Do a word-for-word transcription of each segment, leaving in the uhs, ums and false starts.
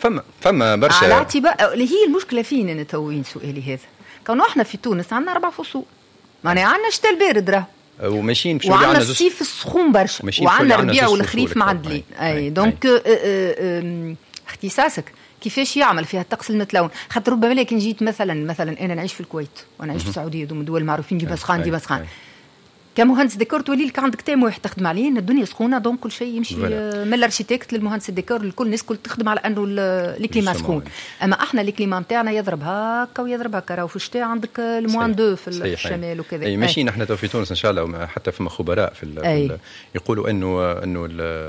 فما فما برشا على اعتبار اللي هي المشكله فين انا توين سؤالي هذا كون احنا في تونس عندنا اربع فصول معناها عندنا الشتاء البارد راه وماشيين بشويه وعندنا الصيف السخون برشا وعندنا الربيع والخريف معدلين اي دونك اختصاصك كيفاش يعمل فيها الطقس المتلون خاطر ربما لكن جيت مثلا مثلا انا نعيش في الكويت وانا نعيش في السعوديه دوم دول معروفين ديما سخان ديما سخان كمهندس ديكور تولي لك عندك تيم واحد تخدم عليه ان الدنيا سخونه دونك كل شيء يمشي من الاركيتكت للمهندس الديكور الكل الناس كل تخدم على انه الكليما سخون اما احنا الكليما نتاعنا يضرب هكا ويضرب هكا راهو في الشتاء عندك الموان دو في الشمال وكذا اي ماشيين احنا تو في تونس ان شاء الله حتى فما خبراء في, في يقولوا انه انه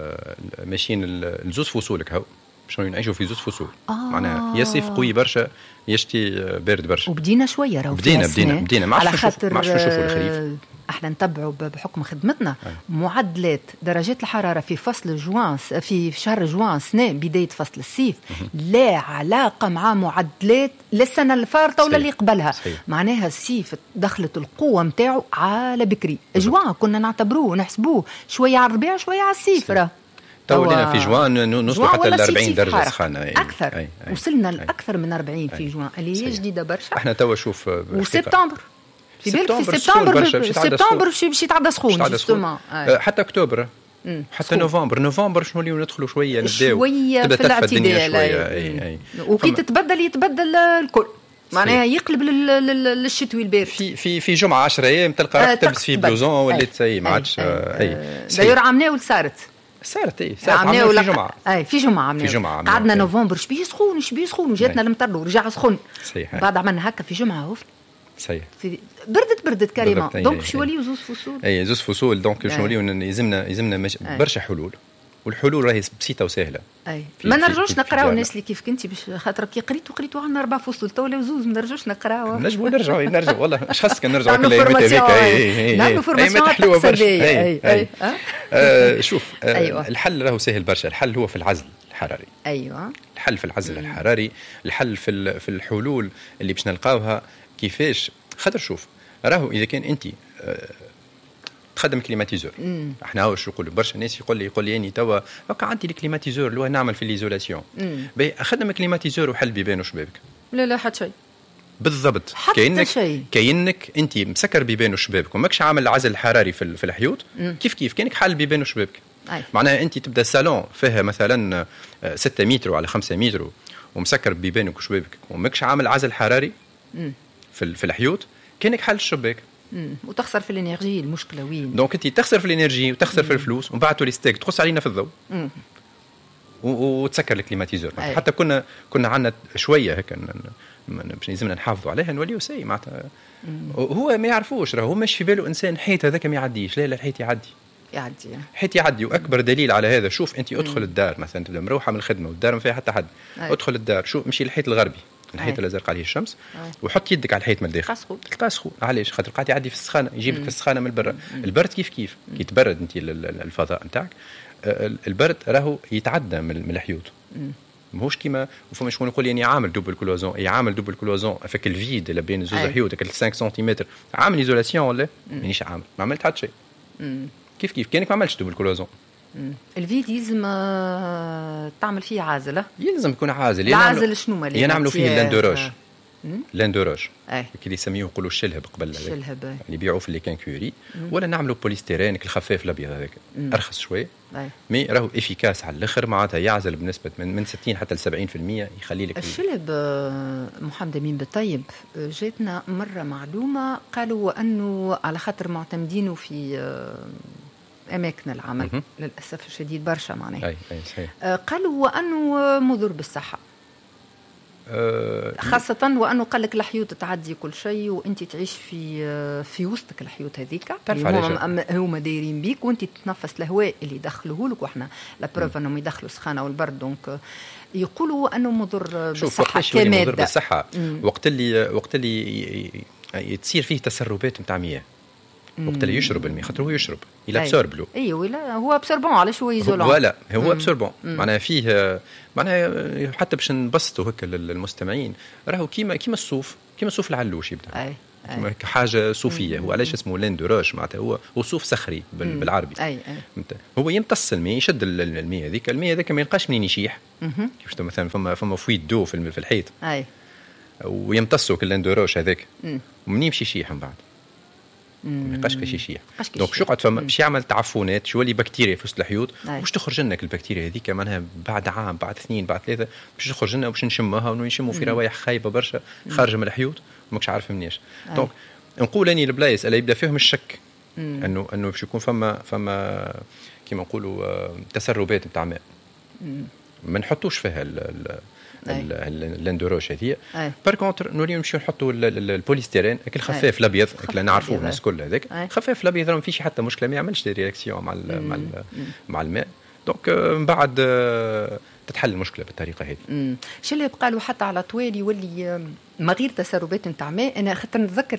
ماشيين الزوز فصولك هاو باش نعيشوا في زوز فصول آه. معناها يا صيف قوي برشا يشتي بارد برشا وبدينا شويه راهو بدينا بدينا بدينا ما عادش ما عادش نشوفوا الخريف احنا نتبعوا بحكم خدمتنا أي. معدلات درجات الحراره في فصل جوان في شهر جوان سنة بدايه فصل الصيف لا علاقه مع معدلات للسنه الفارطه ولا اللي قبلها صحيح. معناها الصيف دخلت القوه نتاعو على بكري جوان كنا نعتبروه ونحسبوه شويه على الربيع شويه على الصيف راه تو ولينا في جوان نوصلوا حتى ل أربعين درجه سخانه اكثر أي. أي. وصلنا لاكثر من أربعين في جوان اللي هي جديده برشا احنا تو شوف وسبتمبر في بالك في سبتمبر سبتمبر باش يتعدى سخون جوستومون حتى اكتوبر حتى سخون. نوفمبر نوفمبر شنو اللي ندخلوا شويه نبداو شويه في الاعتدال شويه اي اي وكي تتبدل يتبدل الكل معناها يقلب للشتوي البارد في في في جمعه عشرة ايام تلقى راح تلبس في بلوزون ولات سي ما عادش اي داير عمناول صارت صارت اي صارت عملنا في جمعه اي في جمعه عملنا في جمعه قعدنا نوفمبر شبيه سخون شبيه سخون وجاتنا المطر ورجع سخون صحيح بعد عملنا هكا في جمعه وفت صحيح في بردت بردت كريمه دونك شو وليو زوز فصول اي زوز فصول دونك شنو وليو يلزمنا يلزمنا مش... برشا حلول والحلول راهي بسيطه وسهله اي ما نرجوش نقراو الناس اللي كيف كنتي باش خاطر كي قريتوا قريتوا عندنا اربع فصول تو ولا زوز ما نرجوش نقراو نجموا نرجعوا نرجعوا والله اش خاصك نرجعوا كل يوم هذيك اي نعملوا فورماسيون اقتصاديه اي اي شوف الحل راهو سهل برشا الحل هو في العزل الحراري ايوه الحل في العزل الحراري الحل في في الحلول اللي باش نلقاوها كيفاش خاطر شوف راهو اذا كان انت تخدم كليماتيزور احنا واش نقولوا برشا ناس يقول لي يقول لي اني توا هكا عندي الكليماتيزور اللي هو نعمل في ليزولاسيون باهي اخدم كليماتيزور وحل بيبان وشبابك لا لا حتى شيء بالضبط كاينك كاينك انت مسكر بيبان وشبابك وماكش عامل العزل الحراري في في الحيوط كيف كيف كانك حل بيبان وشبابك معناها انت تبدا الصالون فيها مثلا ستة متر على خمسة متر ومسكر بيبانك وشبابك وماكش عامل عزل حراري في في الحيوط كانك حل الشباك مم. وتخسر في الانرجي المشكله وين دونك انت تخسر في الانرجي وتخسر مم. في الفلوس ومن بعد تولي ستيك تخص علينا في الضوء وتسكر الكليماتيزور حتى كنا كنا عندنا شويه هكا باش لازمنا نحافظوا عليها نوليو سي معناتها هو ما يعرفوش راهو ماشي في باله انسان حيت هذاك ما يعديش لا لا الحيت يعدي يعدي حيت يعدي واكبر دليل على هذا شوف انت ادخل الدار مثلا تبدا مروحه من الخدمه والدار ما فيها حتى حد أي. ادخل الدار شوف مشي الحيط الغربي الحيط اللي زرق عليه الشمس أي. وحط يدك على الحيط من الداخل تلقاه سخون علاش خاطر قاعد يعدي في السخانه يجيبك في السخانه من برا البرد كيف كيف كي تبرد انت الفضاء نتاعك البرد راهو يتعدى من الحيوط ماهوش كيما وفما شكون يقول يعني عامل دوبل كلوزون اي عامل دوبل كلوزون فك الفيد اللي بين زوز حيوط ديك خمسة سنتيمتر عامل ايزولاسيون ولا مانيش عامل ما عملت حتى شيء كيف كيف كانك ما عملتش دوبل كلوزون الفيد يلزم تعمل فيه عازل يلزم يكون عازل العازل شنو مالي ينعملوا فيه اللاندوروج لاندوروج كي يسميوه يقولوا الشلهب قبل الشلهب اللي يبيعوه في الليكانكوري ولا نعملوا بوليستيرين الخفاف الابيض هذاك ارخص شوي مي راهو افيكاس على الاخر معناتها يعزل بنسبه من من ستين حتى ل سبعين بالمئة يخلي لك الشلهب. محمد امين بالطيب جاتنا مره معلومه قالوا انه على خاطر معتمدينه في اماكن العمل م- للاسف الشديد برشا معناها اي اي صحيح قالوا انه مضر بالصحه خاصة وأنه قال لك الحيوط تعدي كل شيء وأنت تعيش في في وسطك الحيوط هذيك هم هما دايرين بيك وأنت تتنفس الهواء اللي يدخلوه لك وإحنا لا بروف أنهم يدخلوا السخانة والبرد دونك يقولوا أنه مضر بالصحة كمادة مضر بالصحة وقت اللي وقت اللي تصير فيه تسربات نتاع مياه وقت اللي يشرب الماء خاطر هو يشرب الى ابسورب له اي ولا هو ابسوربون علاش هو ايزولون ولا هو ابسوربون معناها فيه معناها حتى باش نبسطوا هكا للمستمعين راهو كيما كيما الصوف كيما الصوف العلوش يبدا أي. أي. حاجه صوفيه هو علاش اسمه لين دو روش معناتها هو هو صوف صخري بالعربي أي. أي. هو يمتص الماء يشد الماء هذيك الماء هذاك ما يلقاش منين يشيح كيفاش مثلا فما فما فويت دو في في الحيط اي ويمتصوا كل لين دو روش هذاك ومنين يمشي يشيح من بعد ما يبقاش كاش يشيح دونك شو قعد فما باش يعمل تعفنات شو اللي بكتيريا في وسط الحيوط واش تخرج لنا البكتيريا هذيك معناها بعد عام بعد اثنين بعد ثلاثه باش تخرج لنا وباش نشمها ونشموا في روايح خايبه برشا خارجه من الحيوط وماكش عارف منيش دونك نقول اني البلايص اللي يبدا فيهم الشك انه انه باش يكون فما فما كيما نقولوا تسربات نتاع ماء ما نحطوش فيها الاندوروش هذه بار كونتر نوريو نمشيو نحطوا البوليستيرين اكل خفاف الابيض اللي نعرفوه الناس كل هذاك خفاف الابيض ما فيش حتى مشكله ما يعملش دي رياكسيون مع ال مع ال مع الماء دونك من بعد تتحل المشكله بالطريقه هذه. شو اللي بقى له حتى على طوال يولي ما غير تسربات نتاع ماء انا خاطر نتذكر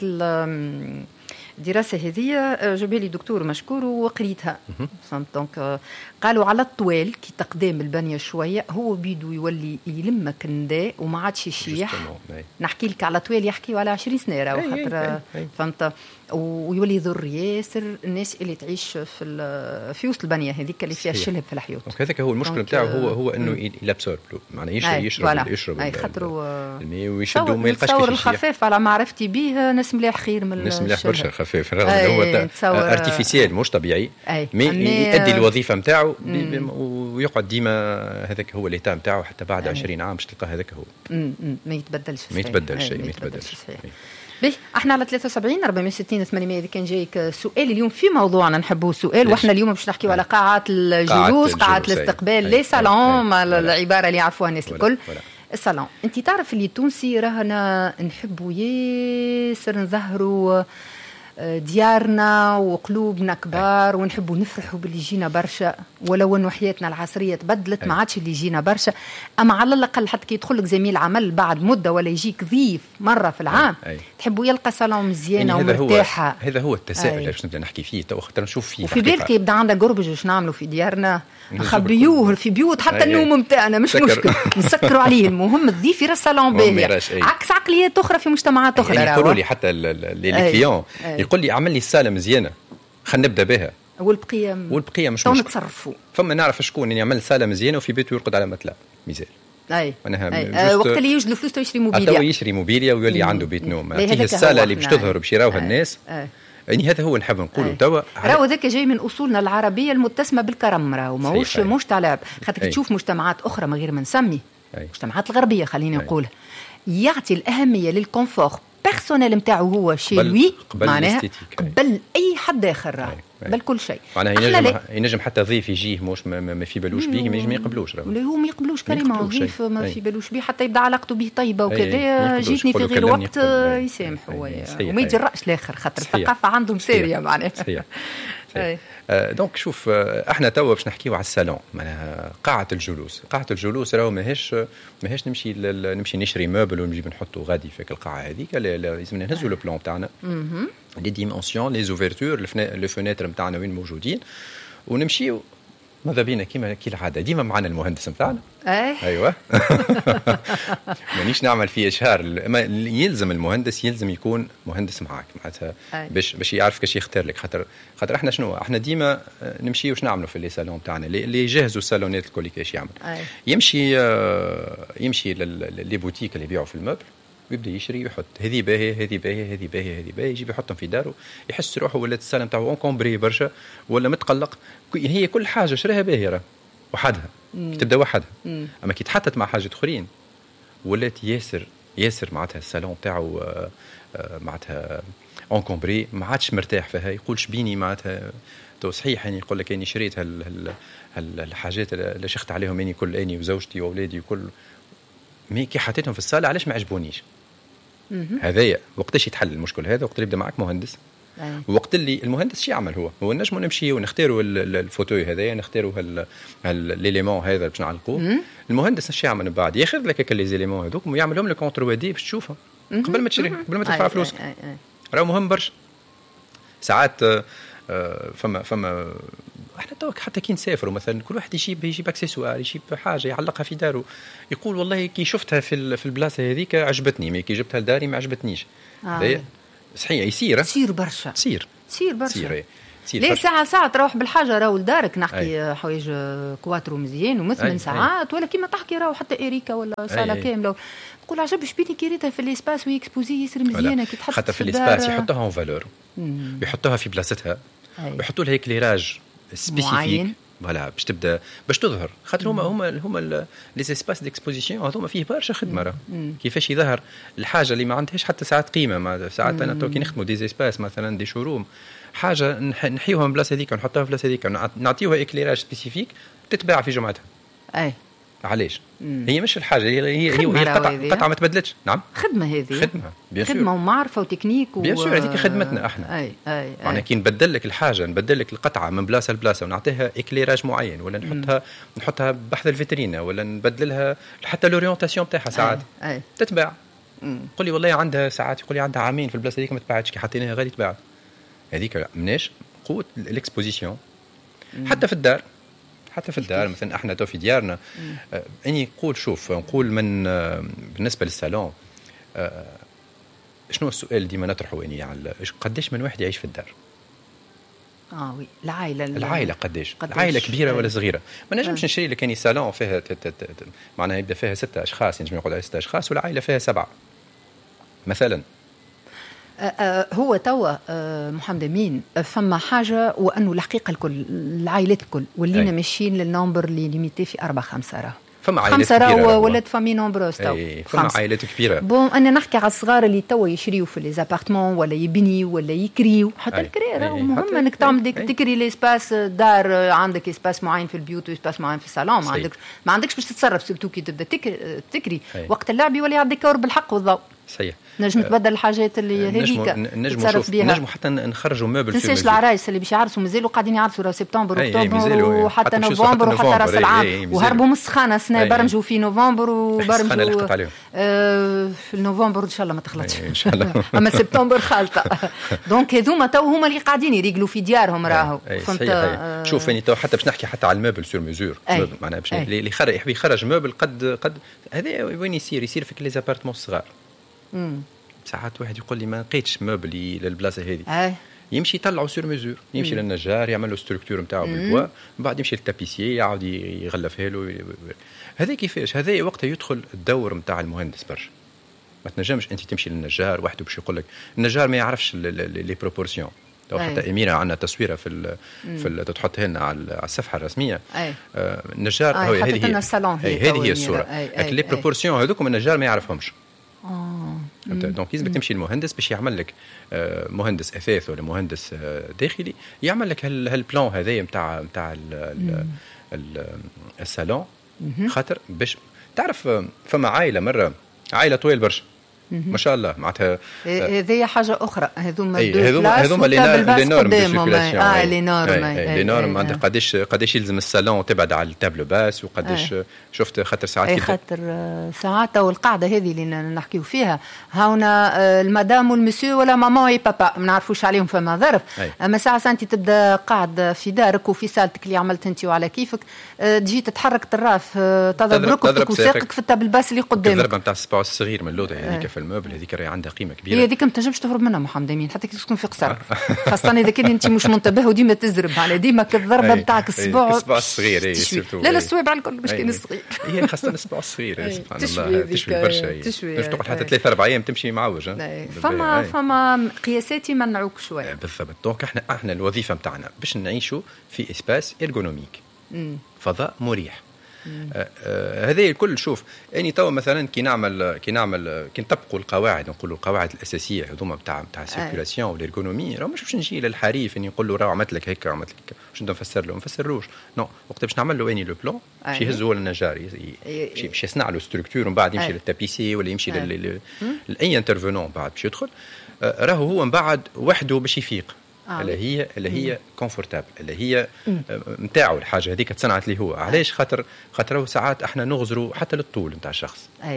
الدراسه هذه جابالي دكتور مشكور وقريتها دونك قالوا على الطوال كي تقدام البنيه شويه هو بيدو يولي يلمك نداء وما عادش يشيح نحكي لك على طوال يحكيوا على عشرين سنه راهو خاطر فهمت ويولي يضر ياسر الناس اللي تعيش في في وسط البنيه هذيك اللي فيها الشلب في الحيوط هذاك هو المشكل نتاعو هو هو انه يلابسورب معناه يشرب يشرب يشرب الماء ويشدوا ما يلقاش كيف الخفيف على معرفتي به ناس مليح خير من ناس مليح برشا خفيف هو ارتيفيسيال مش طبيعي مي يؤدي الوظيفه نتاعو ويقعد ديما هذاك هو اللي تام نتاعو حتى بعد عشرين عام باش تلقاه هذاك هو ما يتبدلش ما يتبدلش شيء ما يتبدلش به احنا على ثلاثة وسبعين أربعمية وستين ثمانمية اذا كان جايك سؤال اليوم في موضوعنا نحبه السؤال واحنا اليوم باش نحكيو على قاعه الجلوس قاعه الاستقبال لي صالون العباره اللي يعرفوها الناس الكل الصالون انت تعرف اللي تونسي راهنا نحبوا ياسر نظهروا ديارنا وقلوبنا كبار ونحبوا نفرحوا باللي جينا برشا ولو انه حياتنا العصريه تبدلت ما عادش اللي جينا برشا اما على الاقل حتى كي يدخل لك زميل عمل بعد مده ولا يجيك ضيف مره في العام تحبوا يلقى صالون مزيانه يعني ومرتاحه هذا هو التساؤل اللي باش نبدا نحكي فيه تو خاطر نشوف فيه وفي بالك يبدا عندنا قربج واش نعملوا في ديارنا نخبيوه في بيوت حتى النوم نتاعنا مش مشكل نسكروا عليه المهم الضيف يرى صالون باهي عكس عقليات اخرى في مجتمعات اخرى يعني يقولوا لي حتى لي كليون يقول لي عمل لي الساله مزيانه خلينا نبدا بها والبقيه والبقيه مش مشكل نتصرفوا فما نعرف شكون اللي يعمل ساله مزيانه وفي بيته يرقد على متلا ميزال اي أي. وقت اللي يوجد الفلوس تو يشري موبيليا تو يشري موبيليا ويولي عنده بيت نوم هذه الساله اللي باش تظهر باش يراوها الناس يعني هذا هو نحب نقوله توا راهو ذاك جاي من اصولنا العربيه المتسمه بالكرم راهو ماهوش مش تاع لعب خاطر تشوف مجتمعات اخرى من غير ما نسمي المجتمعات الغربيه خلينا نقول يعطي الاهميه للكونفور بيرسونيل نتاعو هو شي لوي معناها قبل اي حد اخر بل كل شيء معناها ينجم ينجم حتى ضيف يجيه مش ما, ما في بالوش بيه ما يقبلوش ولا هو ما يقبلوش كلمه ضيف ما في بالوش بيه حتى يبدا علاقته به طيبه وكذا جيتني في غير وقت يسامح وما يتجرأش الاخر خاطر الثقافه عندهم ساريه معناها آه دونك شوف آه احنا توا باش نحكيو على الصالون معناها قاعه الجلوس قاعه الجلوس راهو ماهيش ماهيش نمشي نمشي نشري موبل ونجيب نحطه غادي في القاعه هذيك لازم نهزوا لو بلان تاعنا لي ديمونسيون لي زوفرتور لي فينيتر نتاعنا وين موجودين ونمشيو ماذا بينا كيما كي العاده ديما معنا المهندس نتاعنا ايوه مانيش نعمل فيه اشهار يلزم المهندس يلزم يكون مهندس معاك معناتها باش باش يعرف كيفاش يختار لك خاطر خاطر احنا شنو احنا ديما نمشي واش نعملوا في لي صالون تاعنا اللي يجهزوا الصالونات الكل كيفاش يعمل يمشي يمشي للي بوتيك اللي يبيعوا في الموبل ويبدا يشري ويحط هذه باهيه هذه باهيه هذه باهيه هذه باهيه يجيب يحطهم في داره يحس روحه ولات السالة نتاعو اونكومبري برشا ولا متقلق هي كل حاجه شراها باهيه وحدها تبدا وحدها اما كي تحطت مع حاجه اخرين ولات ياسر ياسر معناتها الصالون تاعو معناتها اونكومبري ما عادش مرتاح فيها يقول شبيني معناتها تو صحيح يعني يقول لك اني شريت هال هال الحاجات اللي شخت عليهم اني كل اني وزوجتي واولادي وكل مي كي حطيتهم في الصاله علاش ما عجبونيش هذايا وقتاش يتحل المشكل هذا وقت اللي يبدا معك مهندس أيه. وقت اللي المهندس شي يعمل هو هو نجم نمشي ونختاروا الفوتوي هذايا نختاروا هالليليمون هذا باش نعلقوه المهندس شي يعمل من بعد ياخذ لك لي زيليمون هذوك ويعملهم لك كونتر ودي باش تشوفها قبل ما تشري قبل ما تدفع فلوس راه مهم برشا ساعات فما فما احنا توك حتى كي نسافروا مثلا كل واحد يجيب يجيب اكسسوار، يجيب حاجه يعلقها في داره، يقول والله كي شفتها في في البلاصه هذيك عجبتني، مي كي جبتها لداري ما عجبتنيش. آه. صحيح يصير تصير برشا تصير تصير برشا تصير ليه ساعة ساعة تروح بالحاجة راهو لدارك نحكي حوايج كواترو مزيان ومثمن ساعات، ولا كيما تحكي راهو حتى إريكا ولا صالة كاملة تقول عجبش بيني كي ريتها في الاسباس ويكسبوزي يصير مزيانة كي تحط حتى في الاسباس يحطوها اون فالور، يحطوها في بلاصتها، يحطوا لها كليراج سبيسيفيك فوالا باش تبدا باش تظهر، خاطر هما هما هما لي اسباس ديكسبوزيسيون هذوما فيه برشا خدمه راه كيفاش يظهر الحاجه اللي ما عندهاش حتى ساعات قيمه. ما ساعات انا تو كي نخدموا دي اسباس مثلا دي شوروم حاجه نحيوها من بلاصه هذيك ونحطوها في بلاصه هذيك نعطيوها اكليراج سبيسيفيك تتباع في جمعتها. اي علاش؟ مم. هي مش الحاجه هي هي هي قطعه قطعه ما تبدلتش. نعم خدمه هذه خدمه بيان سور خدمه ومعرفه وتكنيك و... بيان سور هذيك خدمتنا احنا. اي اي معناها كي نبدل لك الحاجه نبدل لك القطعه من بلاصه لبلاصه ونعطيها اكليراج معين ولا نحطها مم. نحطها بحث الفيترينا ولا نبدلها حتى لورينتاسيون تاعها ساعات أي. أي. تتباع. قول لي والله عندها ساعات يقول لي عندها عامين في البلاصه هذيك ما تباعتش كي حطيناها غير تباع هذيك مناش قوه الاكسبوزيسيون. حتى في الدار حتى في الدار مثلا احنا تو في ديارنا آه اني نقول شوف نقول من آه بالنسبه للصالون آه شنو السؤال ديما نطرحه اني على قداش من واحد يعيش في الدار؟ اه وي العائله العائله قداش, قداش العائله كبيره ولا صغيره؟ ما نجمش نشري لك اني صالون فيها معناها يبدا فيها ستة اشخاص نجم يقعد على ستة اشخاص والعائله فيها سبعه مثلا. آه هو توا آه محمد امين فما حاجه وانه الحقيقه الكل العائلات الكل ولينا ماشيين للنمبر اللي ليميتي في أربعة خمسة راه فما عائلات كبيره خمسه راه ولاد فامي نومبروس تو فما عائلات كبيره. بون انا نحكي على الصغار اللي توا يشريوا في لي زابارتمون ولا يبنيوا ولا يكريوا حتى الكري راه مهم انك تعمل ديك تكري ليسباس دار عندك اسباس معين في البيوت واسباس معين في الصالون ما عندكش ما عندكش باش تتصرف سيرتو كي تبدا تكري وقت اللعب يولي عندك ديكور بالحق والضوء. صحيح نجم تبدل الحاجات اللي هذيك نجموا نجموا حتى نخرجوا مبل. تنساش العرايس اللي باش يعرسوا مازالوا قاعدين يعرسوا راه سبتمبر واكتوبر وحتى نوفمبر وحتى راس العام وهربوا من السخانه السنه برمجوا في نوفمبر وبرمجوا آه في نوفمبر ان شاء الله ما تخلطش ان شاء الله اما سبتمبر خالطه دونك هذوما تو هما اللي قاعدين يريقلوا في ديارهم راهو فهمت. آه شوف اني تو حتى باش نحكي حتى على المبل سور ميزور معناها باش اللي يخرج يحب يخرج مبل قد قد هذا وين يصير يصير في لي زابارتمون الصغار. امم ساعات واحد يقول لي ما لقيتش موبلي للبلاصه هذه أه. يمشي يطلعوا سور ميزور يمشي مم. للنجار يعمل له ستركتور نتاعو بالبوا من بعد يمشي للتابيسي يعاود يغلفها له. هذا كيفاش هذا وقتها يدخل الدور نتاع المهندس برشا. ما تنجمش انت تمشي للنجار وحده باش يقول لك النجار ما يعرفش لي بروبورسيون. لو حتى اميره عندنا تصويره في في تحطها لنا على الصفحه الرسميه آه النجار هذه هي هذه هي الصوره لكن لي بروبورسيون هذوكم النجار ما يعرفهمش. اه دونك لازمك تمشي المهندس باش يعمل لك مهندس اثاث ولا مهندس داخلي يعمل لك هالبلان هذايا نتاع نتاع الصالون. خاطر باش تعرف فما عائله مره عائله طويل برشا ما شاء الله معناتها هذه حاجه اخرى هذوما هذوما هذوما لي نورم دو سيركيلاسيون. اه لي نورم لي نورم عندك قداش قداش يلزم الصالون تبعد على التابلو باس وقداش شفت خاطر ساعات اي خاطر ساعات والقاعده هذه اللي نحكيو فيها هاونا المدام والمسيو ولا ماما اي بابا ما نعرفوش عليهم فما ظرف. اما ساعه انت تبدا قاعد في دارك وفي سالتك اللي عملت انت وعلى كيفك تجي تتحرك طراف تضرب ركبتك وساقك في التابل باس اللي قدامك. الضربه نتاع السباس الصغير من اللوطه هذيك في الموبل هذيك راهي عندها قيمه كبيره. هي هذيك ما تنجمش تهرب منها محمد امين حتى كي تكون في قصرك خاصه اذا كنت انت مش منتبه وديما تزرب على ديما كالضربه نتاعك الصباع الصباع الصغير اي سيرتو لا لا الصوابع الكل مش كاين الصغير هي خاصه الصباع الصغير سبحان الله تشوي برشا تشوي تقعد حتى ثلاثة أربعة ايام تمشي معوج. فما فما قياسات يمنعوك شويه بالضبط. دونك احنا احنا الوظيفه نتاعنا باش نعيشوا في اسباس ارغونوميك فضاء مريح. آه آه هذه الكل. شوف اني تو مثلا كي نعمل كي نعمل كي نطبقوا القواعد نقولوا القواعد الاساسيه هذوما نتاع نتاع السيركيلاسيون والارغونومي راه مش باش نجي للحريف اني نقول له راه عملت لك هيك عملت لك باش نفسر له ما نفسرلوش نو وقت باش نعمل له اني لو بلان باش يهزوا لنا النجار باش يصنع له ستركتور ومن بعد يمشي للتابيسي ولا يمشي لاي انترفونون بعد باش يدخل آه راهو هو من بعد وحده باش يفيق آه. اللي هي اللي هي كومفورتابل اللي هي نتاعو الحاجه هذيك تصنعت لي هو علاش خاطر خاطر ساعات احنا نغزروا حتى للطول نتاع الشخص. اي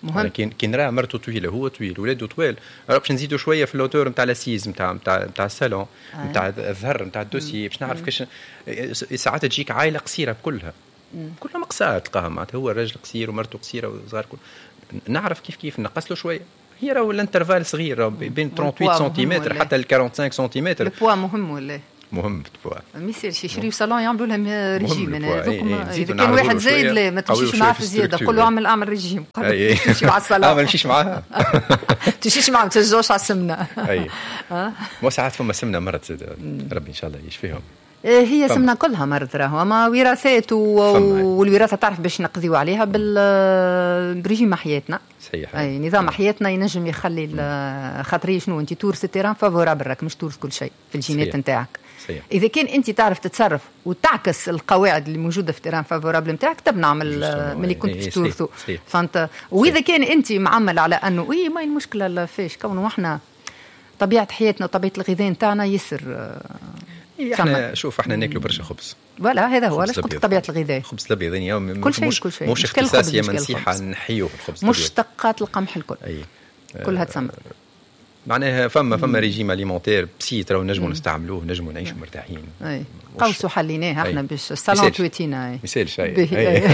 مهم. كي كي نرى مرته طويله هو طويل ولاده طويل باش نزيدوا شويه في اللوتور نتاع لاسيز نتاع نتاع نتاع الصالون نتاع الظهر نتاع الدوسي باش نعرف كيش ساعات تجيك عائله قصيره بكلها كلها مقصات تلقاها معناتها هو الراجل قصير ومرته قصيره وصغار كل نعرف كيف كيف نقص له شويه هي راهو الانترفال صغير بين ثلاثة وثمانين سنتيمتر حتى ل أربعة وخمسين سنتيمتر البوا مهم ولا مهم البوا ما يصيرش يشريو صالون يعملوا لهم ريجيم اذا كان واحد زايد لا ما تمشيش معاه في زياده قول له اعمل اعمل ريجيم قبل تمشي على الصالون ما تمشيش معاها تمشيش معاها ما تسجلوش على السمنه اي مو ساعات فما سمنه مرت ربي ان شاء الله يشفيهم هي سمنة كلها مرض راهو اما وراثات والوراثه تعرف باش نقضيو عليها بالرجيم حياتنا صحيح اي نظام حياتنا ينجم يخلي خاطري شنو انت تورث التيران فافورابل راك مش تورث كل شيء في الجينات نتاعك اذا كان انت تعرف تتصرف وتعكس القواعد اللي موجوده في التيران فافورابل نتاعك تبنى من اللي كنت باش تورثه فانت واذا كان انت معمل على انه اي ما المشكله فيش كونه احنا طبيعه حياتنا وطبيعه الغذاء نتاعنا يسر احنا شوف احنا ناكلوا برشا خبز ولا هذا هو علاش قلت طبيعه الغذاء خبز الابيض يعني كل شيء كل شيء مش اختصاصيه منسيحه نحيوه الخبز مشتقات القمح الكل أي. كلها تسمى معناها فما فما ريجيم اليمونتير بسيط راهو نجموا نستعملوه نجموا نعيشوا مرتاحين اي قوس حليناه احنا باش الصالون تويتينا اي مثال شيء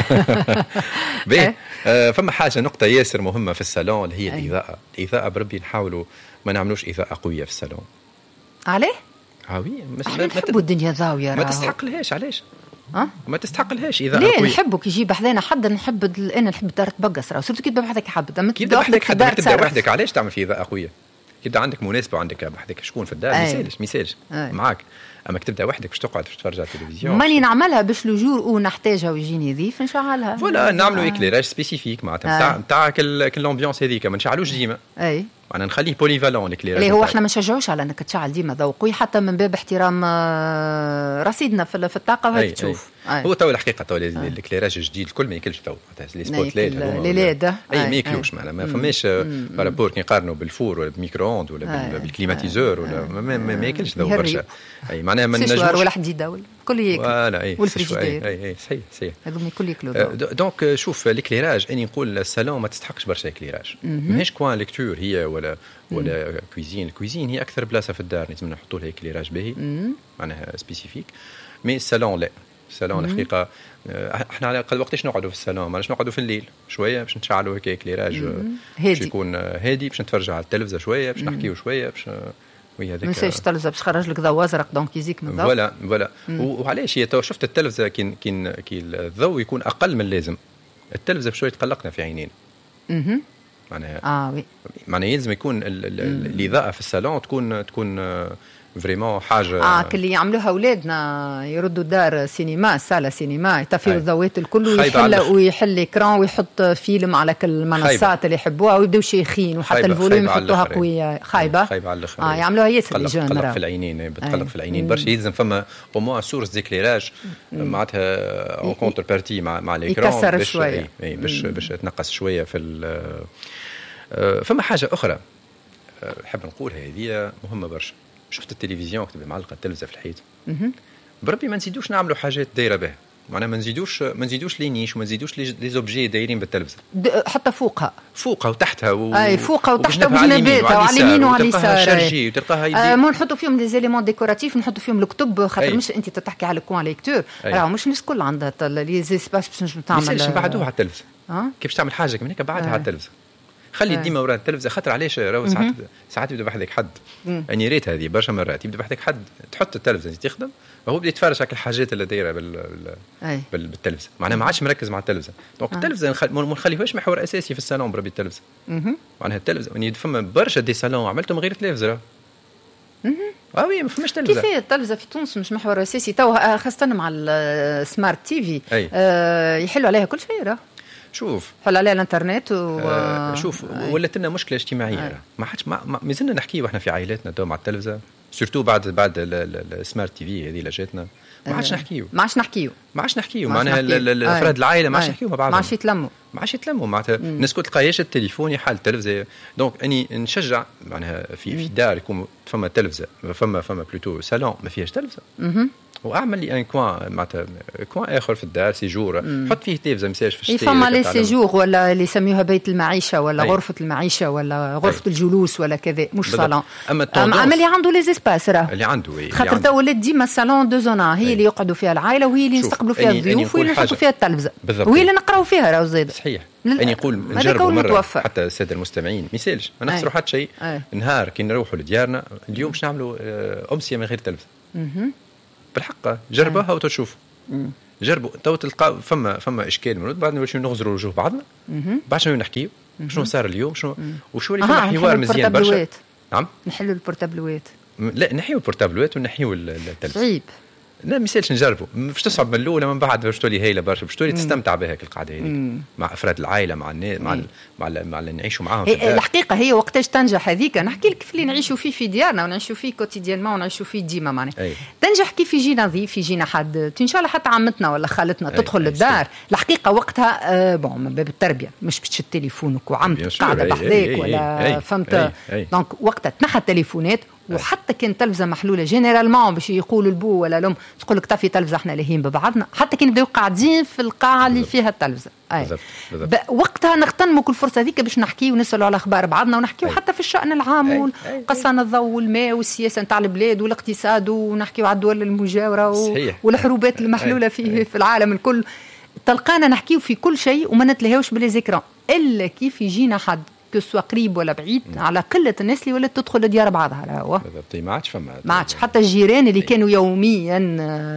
باهي فما حاجه نقطه ياسر مهمه في الصالون اللي هي الاضاءه الاضاءه بربي نحاولوا ما نعملوش اضاءه قويه في الصالون عليه هاوي مش نحبوا الدنيا ضاويه ما تستحق لهاش علاش أه؟ ما تستحق لهاش اذا ليه نحبوا كي يجيب حذانا حد نحب ال... انا نحب الدار تبقص راه سورتو كي تبدا وحدك حب اما كي تبدا وحدك حد تبدا وحدك علاش تعمل في اضاءه قويه كي تبدا عندك مناسبه وعندك وحدك شكون في الدار ميسالش ميسالش معاك اما كي تبدا وحدك باش تقعد باش تتفرج على التلفزيون ماني نعملها باش لوجور ونحتاجها ويجيني ضيف نشعلها فوالا نعملوا اكليراج سبيسيفيك معناتها نتاع نتاع كل لومبيونس هذيك ما نشعلوش ديما اي انا نخليه بوليفالون الاكليراج اللي هو احنا ما نشجعوش على انك تشعل ديما ضوء قوي حتى من باب احترام رصيدنا في في الطاقه وهيك تشوف هو تو الحقيقه تو الاكليراج الجديد الكل ما ياكلش تو لي سبوت ليت ليد اي ما ياكلوش معنا ما فماش بارابور كي نقارنوا بالفور ولا بالميكرو اوند ولا بالكليماتيزور ولا ما ياكلش ضوء برشا اي معناها ما نجموش ولا حديده ولا كل ياكل فوالا اي والفريجيدير اي اي صحيح صحيح هذوما الكل ياكلوا دونك شوف الاكليراج اني نقول الصالون ما تستحقش برشا اكليراج ماهيش كوان ليكتور هي ولا ولا كويزين الكويزين هي اكثر بلاصه في الدار لازم نحطوا لها اكليراج باهي معناها سبيسيفيك مي الصالون لا الصالون الحقيقه احنا على الاقل وقتاش نقعدوا في الصالون ماناش نقعدوا في الليل شويه باش نشعلوا هكا اكليراج باش يكون هادي باش نتفرجوا على التلفزه شويه باش نحكيوا شويه باش وي هذيك ما نساش التلفزه باش خرج لك ضوء ازرق دونك يزيك من الضوء فوالا فوالا وعلاش هي تو شفت التلفزه كي كي كي الضوء يكون اقل من اللازم التلفزه بشويه تقلقنا في عينين اها معناها اه وي معناها يلزم يكون الاضاءه في الصالون تكون تكون فريمون حاجه اه كلي يعملوها اولادنا يردوا الدار سينما ساله سينما يطفيوا الضوات الكل ويحل ويحل اكران ويحط فيلم على كل المنصات اللي يحبوها ويبداو شيخين وحتى الفوليوم يحطوها قويه خايبه خايبه على الاخر اه يعملوها ياسر اللي جون بتقلق في العينين بتقلق في العينين برشا يلزم فما او موان سورس ديكليراج معناتها اون كونتر بارتي مع مع الاكران باش شويه اي باش باش تنقص شويه في فما حاجه اخرى نحب نقولها هذه مهمه برشا شفت التلفزيون كتب معلقه التلفزه في الحيط بربي ما نزيدوش نعملوا حاجات دايره به معناها ما نزيدوش ما نزيدوش لي نيش وما نزيدوش لي زوبجي دايرين بالتلفزه حتى فوقها فوقها وتحتها و... اي فوقها وتحتها وجنباتها وعلى اليمين وعلى اليسار شارجي وتلقاها يدي آه مو نحطوا فيهم لي زيليمون ديكوراتيف نحطوا فيهم الكتب خاطر مش انت تحكي على الكوان ليكتور راه مش الناس الكل عندها لي زيسباس باش نجم تعمل مش بعدوها على التلفزه أه؟ كيفاش تعمل حاجه كيما هيك بعدها على التلفزه خلي ديما ورا التلفزه خاطر علاش راهو ساعات ساعات يبدا بحذك حد اني ريت هذه برشا مرات يبدا بحذك حد تحط التلفزه تخدم وهو بدا يتفرج على الحاجات اللي دايره بال... بال... بالتلفزه معناها ما عادش مركز مع التلفزه دونك التلفزه ما نخليوهاش محور اساسي في الصالون بربي التلفزه معناها التلفزه يعني فما برشا دي صالون عملتهم غير تلفزه اه وي ما فماش تلفزه كيف التلفزه في تونس مش محور اساسي تو خاصه مع السمارت تي في آه يحلوا عليها كل شيء راه شوف حل عليها الانترنت و... آه شوف ولات لنا مشكله اجتماعيه آه. ما حدش ما مازلنا نحكي واحنا في عائلاتنا تو مع التلفزه سورتو بعد بعد السمارت تي في هذه اللي جاتنا ما عادش نحكيو ما عادش نحكيو ما عادش نحكيو معناها الافراد العائله ما عادش نحكيو مع بعضهم ما عادش يتلموا ما عادش يتلموا معناتها الناس كل تلقى يشد التليفون يحل التلفزه. دونك اني نشجع معناها في في دار يكون فما تلفزه فما فما بلوتو سالون ما فيهاش تلفزه واعمل لي ان كوان معناتها كوان اخر في الدار سيجور حط فيه تلفزه مساج في الشتاء. فما لي سيجور ولا اللي يسميوها بيت المعيشه ولا أي. غرفه المعيشه ولا غرفه أي. الجلوس ولا كذا مش صالون. اما اما اللي عنده لي زيسباس راه اللي عنده إيه. خاطر تو ولات ديما الصالون دو زونا هي أي. اللي يقعدوا فيها العائله وهي اللي يستقبلوا فيها الضيوف وهي اللي يحطوا فيها التلفزه وهي اللي نقراو فيها راه زيد. صحيح. اني نقول نجربوا مره حتى الساده المستمعين ما يسالش ما نخسروا حتى شيء. نهار كي نروحوا لديارنا اليوم باش نعملوا امسيه من غير تلفزه بالحق جربوها وتشوفوا جربوا تو تلقى فما فما اشكال من بعد باش نغزروا وجوه بعضنا بعد شنو نحكيو شنو صار اليوم شنو وشو اللي فما حوار مزيان برشا. نعم نحلوا البورتابلوات لا نحيوا البورتابلوات ونحيوا التلفزه صعيب لا ما يسالش نجربوا باش تصعب من الاولى من بعد باش تولي هايله برشا باش تولي تستمتع بها القعده هذيك مع افراد العائله مع الناس مع ال مع ال مع اللي نعيشوا معاهم. الحقيقه هي وقتاش تنجح هذيك نحكي لك في اللي نعيشوا فيه في ديارنا ونعيشوا فيه كوتيديانمون ونعيشوا فيه ديما معناها تنجح كيف يجي نظيف يجينا حد ان شاء الله حتى عمتنا ولا خالتنا تدخل للدار الحقيقه وقتها آه بون من باب التربيه مش باش تشد تليفونك وعمتك قاعده بحذاك ولا فهمت. دونك وقتها تنحى التليفونات وحتى كان تلفزه محلوله جينيرالمون باش يقولوا البو ولا الام تقول لك طفي تلفزه احنا لاهين ببعضنا حتى كي نبداو قاعدين في القاعه اللي فيها التلفزه اي وقتها نغتنموا كل فرصه هذيك باش نحكي ونسالوا على اخبار بعضنا ونحكيوا حتى في الشان العام وقصان الضوء والماء والسياسه نتاع البلاد والاقتصاد ونحكيوا على الدول المجاوره والحروبات المحلوله فيه في العالم الكل تلقانا نحكيوا في كل شيء وما نتلهاوش بالزيكران الا كيف يجينا حد كسوا قريب ولا بعيد مم. على قله الناس اللي ولات تدخل لديار بعضها راهو بالضبط ما عادش فما ما عادش حتى الجيران اللي كانوا يوميا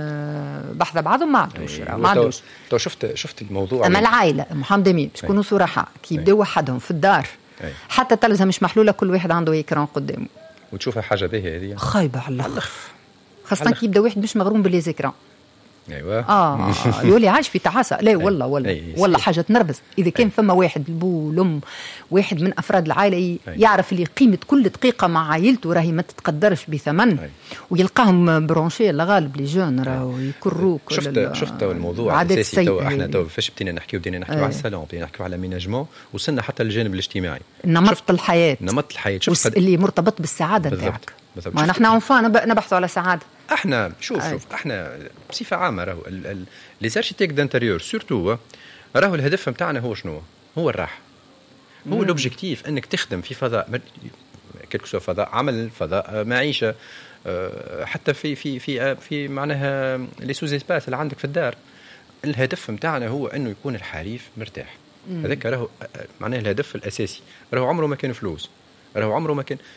بحذا بعضهم ما عادوش ما عادوش. تو شفت شفت الموضوع اما العائله محمد امين باش نكونوا صراحه كي يبداو وحدهم في الدار أي. حتى تلفزه مش محلوله كل واحد عنده ايكران قدامه وتشوفها حاجه باهيه هذه خايبه على الاخر خاصه كي يبدا واحد مش مغروم بالليزيكران. ايوه اه يولي عايش في تعاسه لا والله والله والله حاجه تنرفز اذا كان فما واحد البو الام واحد من افراد العائله يعرف اللي قيمه كل دقيقه مع عائلته راهي ما تتقدرش بثمن ويلقاهم برونشي لا غالب لي جون راهو يكروك. شفت شفت الموضوع الاساسي تو احنا تو فاش بدينا نحكيو بدينا نحكيو على السالون بدينا نحكيو على ميناجمون وصلنا حتى للجانب الاجتماعي نمط الحياه نمط الحياه شفت اللي مرتبط بالسعاده نتاعك ما نحن انفان نبحثوا على سعاده احنا شوف أي. شوف احنا بصفه عامه راهو لي زارشيتيك دانتيريور سورتو راهو الهدف نتاعنا هو شنو هو الراحه هو الاوبجيكتيف انك تخدم في فضاء كيلكو سوا فضاء عمل فضاء معيشه حتى في في في في معناها لي سوز اسباس اللي عندك في الدار الهدف نتاعنا هو انه يكون الحريف مرتاح هذاك راهو معناها الهدف الاساسي راهو عمره ما كان فلوس راهو عمره ما كان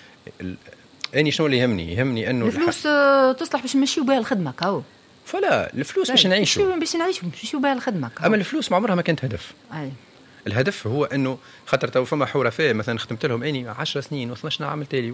اني شنو اللي يهمني يهمني انه الفلوس تصلح باش نمشيو بها الخدمه كاو فلا الفلوس باش نعيشوا باش نعيشوا نمشيو بها الخدمه كاو. اما الفلوس ما عمرها ما كانت هدف. اي الهدف هو انه خاطر تو فما حرفاء مثلا خدمت لهم اني عشر سنين و12 عام تالي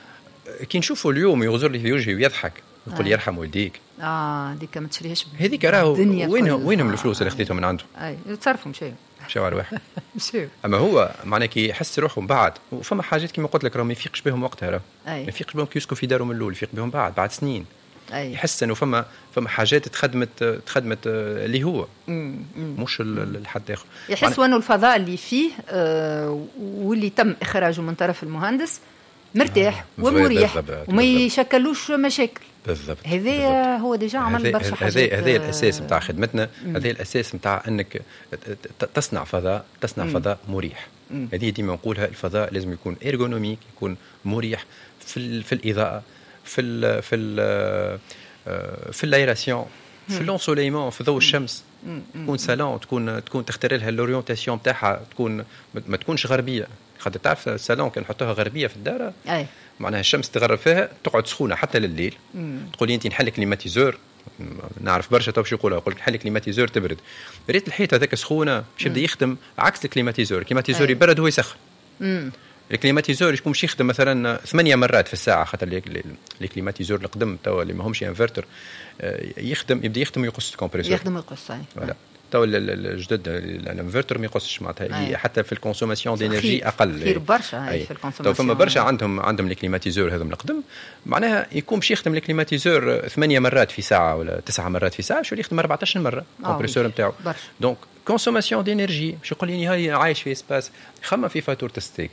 كي نشوفوا اليوم يغزر لي في وجهي ويضحك يقول لي يرحم والديك اه ديك ما تشريهاش هذيك راهو وينهم وينهم الفلوس اللي خديتهم من عنده اي يتصرفوا مشاو مشاو على واحد مشاو اما هو معناه كي يحس روحه من بعد وفما حاجات كيما قلت لك راه ما يفيقش بهم وقتها راه ما يفيقش بهم كي يسكنوا في دارهم من الاول يفيق بهم بعد بعد سنين أي. يحس انه فما فما حاجات تخدمت تخدمت اللي هو مم. مش الحد اخر يحس انه الفضاء اللي فيه آه واللي تم اخراجه من طرف المهندس مرتاح آه. ومريح وما يشكلوش مشاكل بالضبط هذا هو ديجا عمل برشا حاجات هذا هذا الاساس نتاع خدمتنا هذا الاساس نتاع انك تصنع فضاء تصنع مم. فضاء مريح هذه ديما نقولها الفضاء لازم يكون ايرغونوميك يكون مريح في في الاضاءه في ال في ال في الايراسيون في اللونسوليمون في ضوء الشمس تكون سالون تكون تكون تختار لها الاورينتاسيون نتاعها تكون ما تكونش غربيه خاطر تعرف السالون كان نحطوها غربيه في الدار أي. معناها الشمس تغرب فيها تقعد سخونه حتى لليل تقول لي انت نحل كليماتيزور نعرف برشا تو شو يقولوا يقول لك نحل كليماتيزور تبرد ريت الحيط هذاك سخونه باش يبدا يخدم عكس الكليماتيزور الكليماتيزور يبرد هو يسخن الكليماتيزور يكون مش يخدم مثلا ثمانية مرات في الساعه خاطر الكليماتيزور القدم توا اللي ماهمش انفرتر يخدم يبدا يخدم ويقص الكمبريسور يخدم ويقص ولا تو الجدد الانفرتر ما يقصش معناتها حتى في الكونسوماسيون دينيرجي اقل خير برشا في الكونسوماسيون. تو فما برشا عندهم عندهم الكليماتيزور هذا من القدم معناها يكون باش يخدم الكليماتيزور ثمانية مرات في ساعه ولا تسعة مرات في ساعه شو اللي يخدم أربعة عشر مره الكمبريسور نتاعو. دونك كونسوماسيون دينيرجي شو يقول لي هاي عايش في اسباس خمم في فاتوره الستيك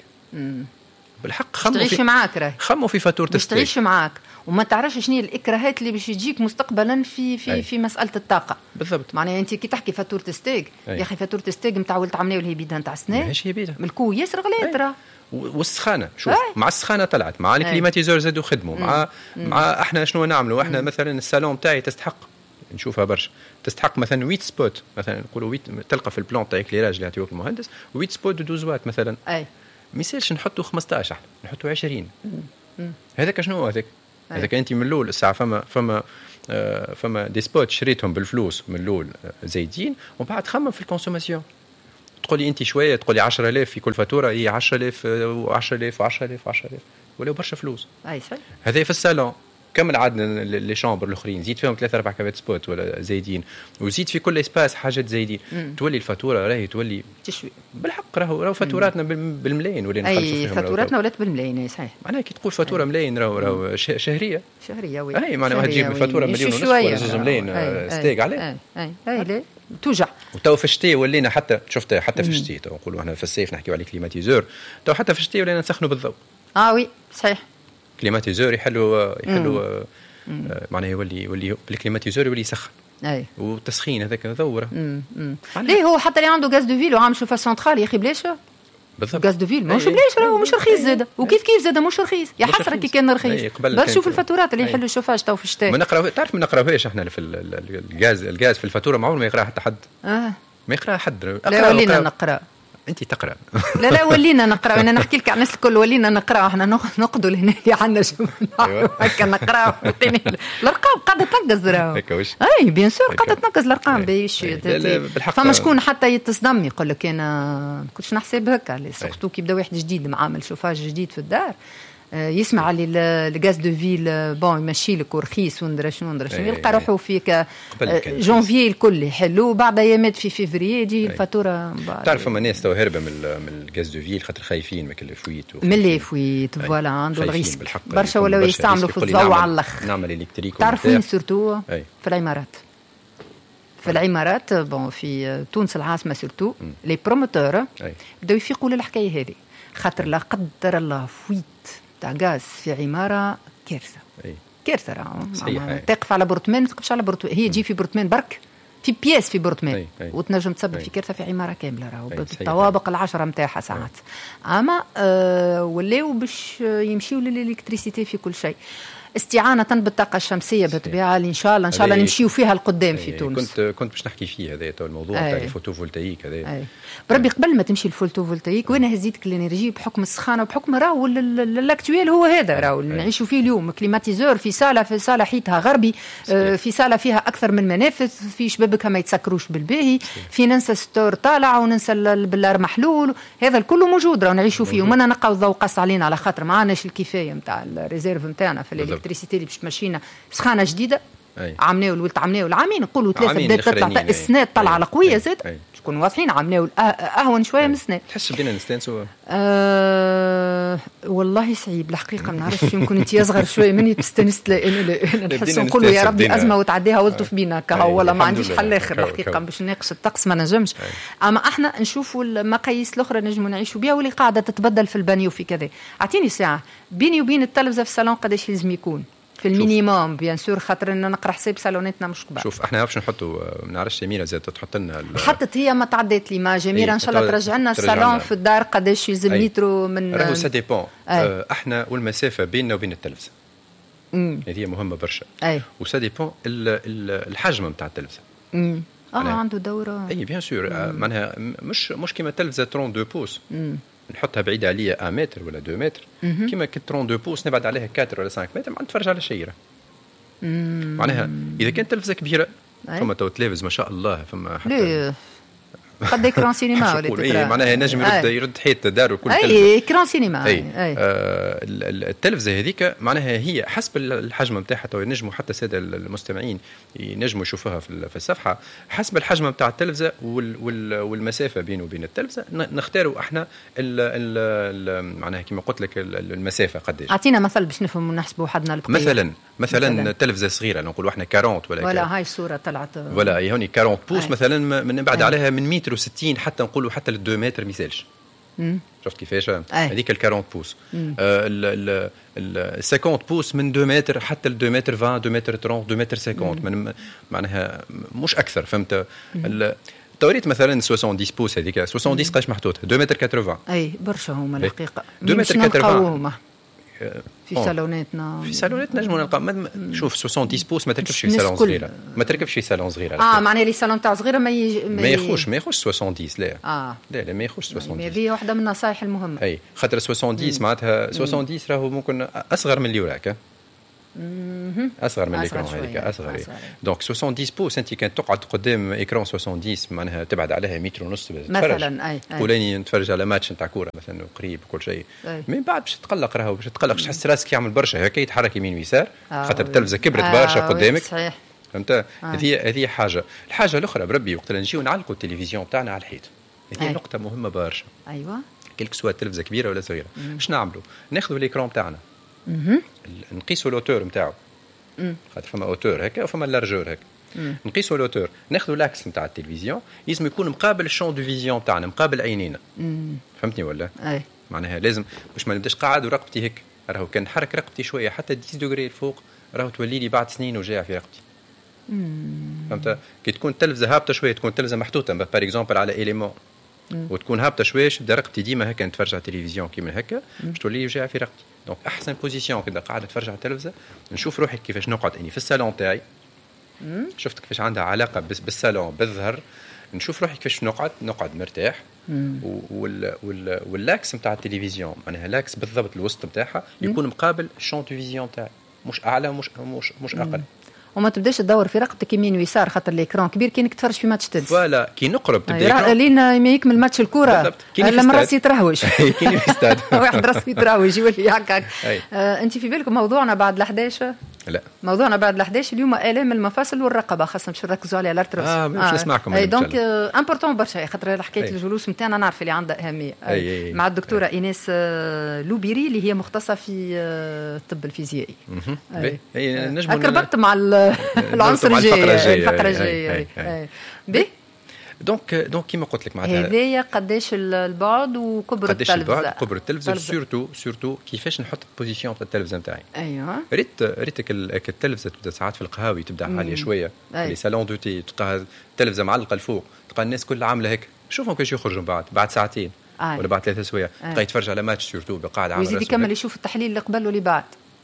بالحق خمو تعيش في معاك راهي خمو في فاتوره الستيك تعيش معاك وما تعرفش شنو الاكراهات اللي باش تجيك مستقبلا في في أي. في مساله الطاقه بالضبط. معناها انت كي تحكي فاتوره ستيك يا اخي فاتوره ستيك نتاع ولد عمنا ولا هي بيدها نتاع سنه ماهيش هي بيدها ملكو ياسر غليت راه والسخانه شوف أي. مع السخانه طلعت مع الكليماتيزور زادوا خدموا مع مم. مع احنا شنو نعملوا احنا مم. مثلا الصالون تاعي تستحق نشوفها برشا تستحق مثلا ثمانية سبوت مثلا نقولوا تلقى في البلان تاع اكليراج اللي يعطيوك المهندس ثمانية سبوت دو اثناشر وات مثلا اي ما يصيرش نحطوا خمسطاش احنا نحطوا عشرين هذاك شنو هذاك هذاك انت من الاول الساعه فما فما آه فما دي سبوت شريتهم بالفلوس من الاول زايدين ومن بعد خمم في الكونسوماسيون تقولي انت شويه تقولي عشرة آلاف في كل فاتوره هي عشرة آلاف و10000 و10000 و10000 ولا برشا فلوس اي صحيح هذا في الصالون كمل عادنا لي شامبر الاخرين زيد فيهم ثلاثة أربعة كابات سبوت ولا زايدين وزيد في كل اسباس حاجات زايدين مم. تولي الفاتوره راهي تولي تشوي بالحق راهو راهو فاتوراتنا بالملايين ولا نخلصوا فيهم اي فاتوراتنا ولات بالملايين صحيح معناها كي تقول فاتوره ملايين راهو راهو شهريه شهريه وي اي معناها تجيب فاتوره مليون ونص ولا زوز ملايين ستيك عليه اي اي لا توجع وتو في الشتاء ولينا حتى شفت حتى في الشتاء تو نقولوا احنا في الصيف نحكيو على كليماتيزور تو حتى في الشتاء ولينا نسخنوا بالضوء اه وي صحيح كليماتيزور يحلوا يحلوا آه معناها يولي يولي بالكليماتيزور يولي يسخن اي والتسخين هذاك ذوره ليه هو حتى اللي عنده غاز دو فيل وعامل شوفه سنترال يا اخي بلاش بالضبط غاز دو فيل مش بلاش راهو مش رخيص زاده وكيف كيف زاده مش رخيص يا حسره كي كان رخيص بس شوف الفاتورات اللي يحلوا الشوفاج تو في الشتاء ما نقراو تعرف ما نقراوهاش احنا في الغاز الغاز في الفاتوره معمر ما يقراها حتى حد اه ما يقراها حد لا ولينا نقرا انت تقرا لا لا ولينا نقرا انا نحكي لك على الناس الكل ولينا نقرا احنا نقدوا لهنا عندنا هكا نقرا الارقام قاعده تنقص راهو اي بيان سور قاعده تنقص الارقام باش فما شكون حتى يتصدم يقول لك انا ما كنتش نحسب هكا سورتو كي بدا واحد جديد معامل شوفاج جديد في الدار يسمع على الغاز دو فيل بون يمشي لك ورخيص وندرا شنو ندرا شنو يلقى روحه فيك جونفي الكل يحلو بعد ايامات في فيفري يجي الفاتوره تعرف فما ناس تو هربه من من الغاز دو فيل خاطر خايفين من الفويت من اللي فويت فوالا عنده الريسك برشا ولاو يستعملوا في الضوء على الاخر نعمل الكتريك تعرف وين سورتو في العمارات في العمارات بون في تونس العاصمه سورتو لي بروموتور بداو يفيقوا للحكايه هذه خاطر لا قدر الله فويت تاع غاز في عماره كارثه كارثه راه تقف على برطمان ما تقفش على برطمان هي تجي في برطمان برك في بياس في برطمان وتنجم تسبب في كارثه في عماره كامله راه بالطوابق العشره نتاعها ساعات اما آه ولاو باش يمشيوا للالكتريسيتي في كل شيء استعانة بالطاقة الشمسية بالطبيعة اللي إن شاء الله إن شاء الله نمشيو فيها القدام في تونس. كنت كنت باش نحكي فيه هذا تو الموضوع تاع الفوتوفولتايك هذا. بربي قبل ما تمشي الفوتوفولتايك وين هزيتك الانرجي بحكم السخانة وبحكم راهو الاكتويل هو هذا راهو اللي نعيشوا فيه اليوم كليماتيزور في صالة في صالة حيتها غربي في صالة فيها أكثر من منافذ في شبابكها ما يتسكروش بالباهي في ننسى ستور طالع وننسى البلار محلول هذا الكل موجود راهو نعيشوا فيه ومنا نلقاو الضوء قص علينا على خاطر معناش الكفاية نتاع الريزيرف نتاعنا في الالكتريسيتي اللي باش تمشينا سخانه جديده عمناو الولد عمناو العامين نقولوا ثلاثه بدات تطلع السنات طلعه القويه زاد شكون واضحين عملناو اهون شويه من السنات تحس بدينا نستانسوا أه والله صعيب الحقيقه ما نعرفش يمكن انت اصغر شويه مني تستانس انا نحس نقولوا يا ربي ازمه وتعديها ولطف بينا كهو والله ما عنديش حل اخر الحقيقه باش نناقش الطقس ما نجمش اما احنا نشوفوا المقاييس الاخرى نجموا نعيشوا بها واللي قاعده تتبدل في البانيو في كذا اعطيني ساعه بيني وبين التلفزه في الصالون قداش لازم يكون في المينيموم بيان سور خاطر ان نقرا حساب صالوناتنا مش كبار. شوف احنا باش نحطوا ما نعرفش جميله زاد تحط لنا حطت هي ما تعديت لي ما جميله ان شاء الله ترجع لنا الصالون في الدار قداش يلزم مترو من راهو سا ديبون اه احنا والمسافه بيننا وبين التلفزه هذه مهمه برشا وسا ديبون الحجم نتاع التلفزه امم اه عنده دوره اي بيان سور معناها مش مش كيما التلفزه اثنين وثلاثين بوس مم. نحطها بعيدة عليا واحد متر ولا اثنين متر كيما كي اثنين وثلاثين بوس نبعد عليها أربعة ولا خمسة متر ما نتفرج على شيء معناها اذا كانت تلفزه كبيره فما تو تلفز ما شاء الله فما حتى قد اكران سينما ولا اي معناها نجم يرد يرد حيط داره كل اي اكران سينما. اي, أي. آه التلفزه هذيك معناها هي حسب الحجم نتاعها، تو ينجموا حتى الساده المستمعين ينجموا يشوفوها في الصفحه حسب الحجم نتاع التلفزه والمسافه بينه وبين التلفزه نختاروا احنا معناها كما قلت لك المسافه قداش. اعطينا مثل باش نفهموا ونحسبوا حدنا البقيه. مثلا مثلا تلفزه صغيره نقولوا احنا أربعين ولا ولا هاي الصوره طلعت ولا هي هوني أربعين بوس أي. مثلا من بعد عليها من متر وستين حتى نقولوا حتى لل اثنين متر ميسالش. شفت كيفاش هذيك ال أربعين بوس. ال ال خمسين بوس من اثنين متر حتى ل اثنين متر عشرين اثنين متر ثلاثين اثنين متر خمسين من معناها مش اكثر فهمت. توريت مثلا سبعين بوس هذيك سبعين قاش محطوطه اثنين متر ثمانين. اي برشا هما الحقيقه اثنين متر ثمانين في صالوناتنا في صالوناتنا نجموا نلقى. شوف سبعين بوس ما تركبش في صالون صغيره ما تركبش في صالون صغيره. اه معناها لي صالون تاع صغيره ما يج... ما يخش ما يخش سبعين لا اه لا لا ما يخش سبعين. هذه واحده من النصائح المهمه. اي خاطر سبعين معناتها سبعين راهو ممكن اصغر من اللي وراك اصغر من الاكران هذيك اصغر. دونك سبعين بوس انت كانت تقعد قدام اكران سبعين معناها تبعد عليها متر ونص مثلا. اي ولاني نتفرج على ماتش نتاع كوره مثلا قريب كل شيء من بعد باش تقلق راهو باش تقلق تحس راسك يعمل برشا هكا يتحرك يمين ويسار خاطر التلفزه كبرت آه برشا قدامك. صحيح فهمت. هذه هذه حاجه. الحاجه الاخرى بربي وقت اللي نجيو نعلقوا التلفزيون تاعنا على الحيط هذه نقطه مهمه برشا. ايوه كلك سواء التلفزه كبيره ولا صغيره اش نعملوا ناخذوا الاكران تاعنا نقيسوا لوتور نتاعو خاطر فما اوتور هكا وفما لارجور هكا نقيسوا لوتور ناخذوا لاكس نتاع التلفزيون يلزم يكون مقابل الشون دو فيزيون تاعنا مقابل عينينا. فهمتني ولا؟ اي معناها لازم باش ما نبداش قاعد ورقبتي هيك راهو كان نحرك رقبتي شويه حتى عشرة دوغري الفوق راهو تولي لي بعد سنين وجاع في رقبتي. فهمت. كي تكون التلفزه هابطه شويه تكون التلفزه محطوطه بار اكزومبل على إيليمون وتكون هابطه شويه تبدا رقبتي ديما هكا نتفرج على التلفزيون كيما هكا باش تولي وجع في رقبتي. دونك احسن بوزيسيون كذا قاعد نتفرج على التلفزه نشوف روحي كيفاش نقعد اني في الصالون تاعي شفت كيفاش عندها علاقه بس بالصالون بالظهر نشوف روحي كيفاش نقعد نقعد مرتاح وال وال واللاكس نتاع التلفزيون معناها لاكس بالضبط الوسط نتاعها يكون مقابل الشون تلفزيون تاعي مش اعلى ومش مش مش اقل. وما تبداش تدور في رقبتك يمين ويسار خاطر الاكران كبير كي انك تتفرج في ماتش تنس. فوالا كي نقرب تبدا لين ما يكمل ماتش الكره لما راسي يترهوج كاين في استاد واحد راسي يترهوج يولي هكاك. آه انت في بالك موضوعنا بعد الأحداش؟ لا موضوعنا بعد الأحداش اليوم آلام المفاصل والرقبه خاصه باش نركزوا عليها الارتروس. اه باش نسمعكم. اي دونك امبورطون برشا خاطر حكايه الجلوس نتاعنا نعرف اللي عندها اهميه. أي. مع الدكتوره أي. ايناس لوبيري اللي هي مختصه في الطب الفيزيائي. اي نجم ربطت مع العنصر الجاي الفقره الجايه. بي دونك دونك كيما قلت لك معناتها هذايا قداش البعد وكبر التلفزه قداش البعد كبر التلفزه سورتو سورتو كيفاش نحط البوزيسيون تاع التلفزه نتاعي. ايوه ريت ريتك التلفزه تبدا ساعات في القهاوي تبدا عاليه شويه لي سالون دو تي تلقى التلفزه معلقه الفوق تلقى الناس كلها عامله هيك شوفهم كيفاش يخرجوا بعد بعد ساعتين آه. ولا بعد ثلاثة سوايع تلقى يتفرج على ماتش سورتو قاعد عامل ويزيد يكمل يشوف التحليل اللي قبل واللي بعد.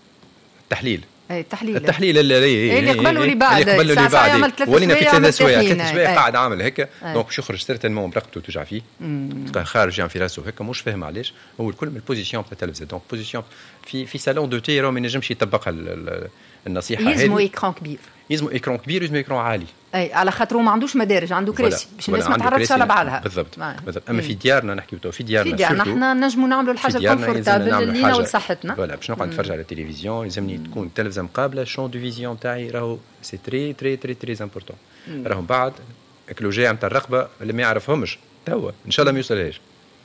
التحليل اي التحليل التحليل اللي اللي قبل واللي بعد اللي قبل واللي بعد ولينا في ثلاث سوايع ثلاث سوايع قاعد عامل هكا دونك باش يخرج سيرتينمون برقبته توجع فيه تلقى خارج يعني في راسه هكا مش فاهم علاش هو الكل من البوزيسيون تاع التلفزه. دونك بوزيسيون في في صالون دو تي راه ما ينجمش يطبقها النصيحه هذه. يلزموا ايكران كبير يلزموا ايكران كبير يلزموا ايكران عالي. اي على خاطر ما عندوش مدارج عنده كراسي باش الناس ما تعرفش على بعضها. بالضبط بالضبط. اما في ديارنا نحكيو تو في ديارنا في ديارنا احنا نجموا نعملوا الحاجه الكونفورتابل لينا ولصحتنا. فوالا باش نقعد نتفرج على التلفزيون يلزمني تكون التلفزه مقابله شون دو فيزيون تاعي راهو سي تري تري تري تري امبورطون. راهو بعد الكلوجيع نتاع الرقبه اللي ما يعرفهمش توا ان شاء الله ما يوصلهاش.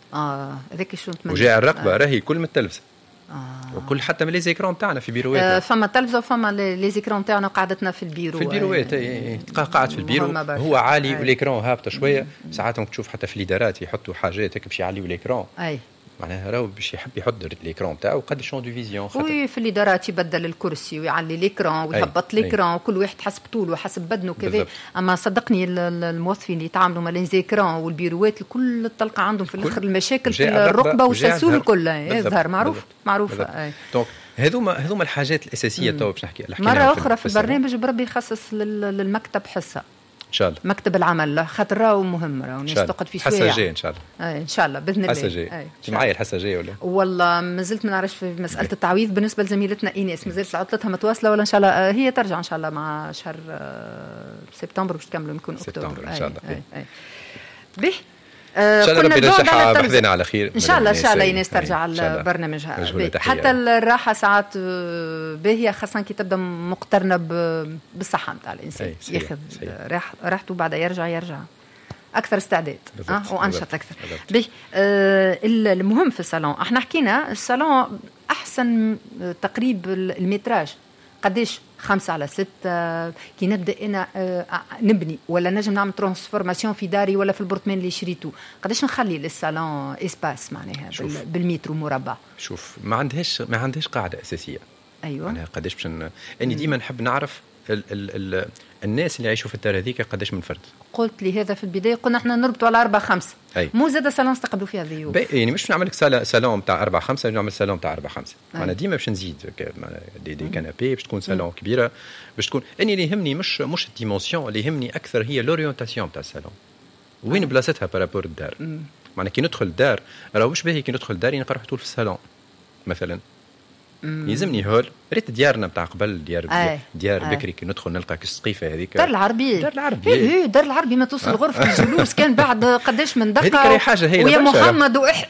اه هذاك شنو نتمنى. وجاع الرقبه راهي كل من التلفزه. آه. وكل حتى من لي زيكرون تاعنا في بيروات. آه فما التلفزه وفما لي زيكرون تاعنا قعدتنا في البيرو. في البيروات اي تلقاه قاعد في البيرو هو عالي والاكران هابطه شويه ساعات تشوف حتى في الادارات يحطوا حاجات هيك باش يعليوا الاكران. اي معناها راهو باش يحب يحط الاكران تاعو قد شون دو فيزيون خاطر وي في الادارات يبدل الكرسي ويعلي الاكران ويهبط الاكران وكل واحد حسب طوله وحسب بدنه كذا. اما صدقني الموظفين اللي يتعاملوا مع ليزيكران والبيروات الكل تلقى عندهم في الاخر المشاكل في الركبه والسلسول الكل يظهر معروف معروف. دونك هذوما هذوما الحاجات الاساسيه تو باش نحكي مره اخرى في البرنامج بربي يخصص للمكتب حصه ان شاء الله مكتب العمل خاطر راهو مهم راهو الناس تقعد في سوايع. الحصه الجايه ان شاء الله. اي ان شاء الله باذن الله. الحصه الجايه انت معايا الحصه الجايه ولا؟ والله ما زلت ما نعرفش في مساله التعويض بالنسبه لزميلتنا ايناس ما زالت عطلتها متواصله ولا ان شاء الله هي ترجع ان شاء الله مع شهر سبتمبر باش تكملوا يكون اكتوبر ان شاء الله. أي. أي. به ان شاء الله ربي يرجعها بحذنا على خير. ان شاء الله ان شاء الله ايناس ترجع لبرنامجها. حتى الراحه ساعات باهيه خاصه كي تبدا مقترنه بالصحه نتاع الانسان، ياخذ راحته بعد يرجع يرجع اكثر استعداد اه وانشط اكثر. به آه المهم في الصالون احنا حكينا الصالون احسن تقريب المتراج قديش خمسة على ستة كي نبدا انا آه نبني ولا نجم نعمل ترانسفورماسيون في داري ولا في البرطمان اللي شريته، قداش نخلي للصالون اسباس معناها بالمتر مربع؟ شوف ما عندهاش ما عندهاش قاعده اساسيه. ايوه معناها قداش باش اني ديما نحب نعرف ال ال ال الناس اللي يعيشوا في الدار هذيك قداش من فرد. قلت لي هذا في البدايه قلنا احنا نربطوا على أربعة خمسة أي. مو زاد صالون نستقبلوا فيها ضيوف يعني مش نعمل لك صالون تاع أربعة خمسة نعمل صالون تاع أربعة خمسة انا ديما باش نزيد دي, دي كانابي باش تكون صالون كبيره باش تكون اني اللي يهمني مش مش الديمونسيون اللي يهمني اكثر هي لورينتاسيون تاع الصالون وين بلاصتها بارابور الدار. معناها كي ندخل الدار راه واش باهي كي ندخل الدار نقرا طول في الصالون مثلا يلزمني هول ريت ديارنا بتاع قبل ديار آه. ديار آه. بكري كي ندخل نلقى السقيفه هذيك دار العربيه دار العربيه ايه دار العربيه ما توصل غرفه الجلوس كان بعد قداش من دقه هذيك حاجه هي ويا محمد واح